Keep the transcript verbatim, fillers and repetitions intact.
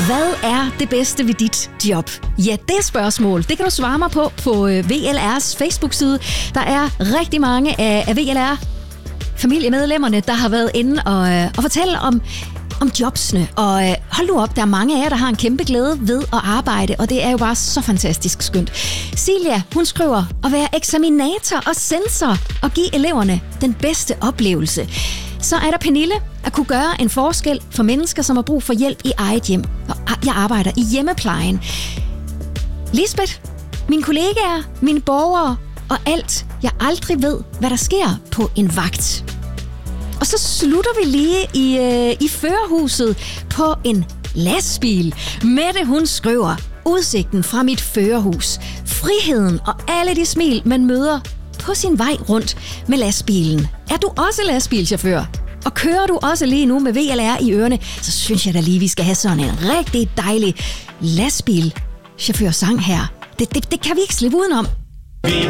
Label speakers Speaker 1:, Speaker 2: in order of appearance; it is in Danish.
Speaker 1: Hvad er det bedste ved dit job? Ja, det er spørgsmål. Det kan du svare mig på på V L R's Facebook-side. Der er rigtig mange af V L R-familiemedlemmerne, der har været inde og, og fortælle om, om jobsene. Og øh, hold nu op, der er mange af jer, der har en kæmpe glæde ved at arbejde, og det er jo bare så fantastisk skønt. Silja, hun skriver at være eksaminator og censor og give eleverne den bedste oplevelse. Så er der Pernille, at kunne gøre en forskel for mennesker, som har brug for hjælp i eget hjem. Og jeg arbejder i hjemmeplejen. Lisbeth, mine kollegaer, mine borgere og alt. Jeg aldrig ved, hvad der sker på en vagt. Og så slutter vi lige i, øh, i førerhuset på en lastbil. Mette, hun skriver, udsigten fra mit førerhus, friheden og alle de smil, man møder på sin vej rundt med lastbilen. Er du også lastbilchauffør? Og kører du også lige nu med V L R i ørerne, så synes jeg da lige, vi skal have sådan en rigtig dejlig lastbilchauffør-sang her. Det, det, det kan vi ikke slippe udenom.